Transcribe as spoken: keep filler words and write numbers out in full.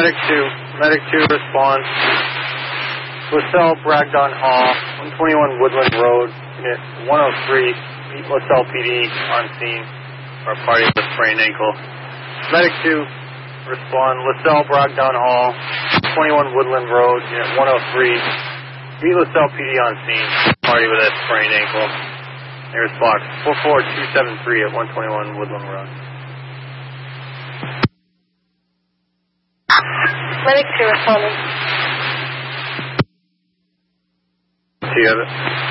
Medic two. Medic two response. LaSalle, Bragdon Hall, one twenty-one Woodland Road, Unit one oh three. Meet LaSalle P D on scene for a party with a sprained ankle. Medic two respond. LaSalle, Bragdon Hall, twenty-one Woodland Road, Unit one oh three. Meet LaSalle P D on scene. Party with a sprained ankle. Nearest box four four two seven three at one twenty-one Woodland Road. Medic two responding. Do you have it?